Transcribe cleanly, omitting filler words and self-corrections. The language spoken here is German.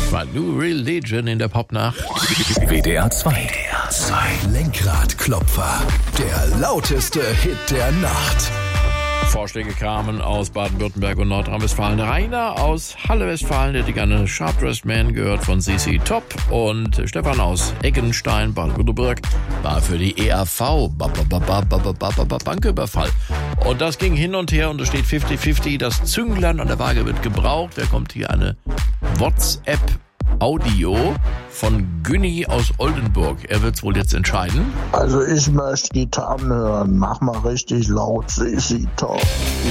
War New Religion in der Popnacht. WDR 2. Lenkradklopfer. Der lauteste Hit der Nacht. Vorschläge kamen aus Baden-Württemberg und Nordrhein-Westfalen. Rainer aus Halle-Westfalen, der hätte gerne Sharp Dressed Man gehört von CC Top. Und Stefan aus Eggenstein, Baden-Württemberg, war für die ERV Banküberfall. Und das ging hin und her und es steht 50-50. Das Zünglein an der Waage wird gebraucht. Da kommt hier eine WhatsApp-Audio von Günni aus Oldenburg. Er wird's wohl jetzt entscheiden. Also ich möchte Gitarren hören. Mach mal richtig laut, CC Top.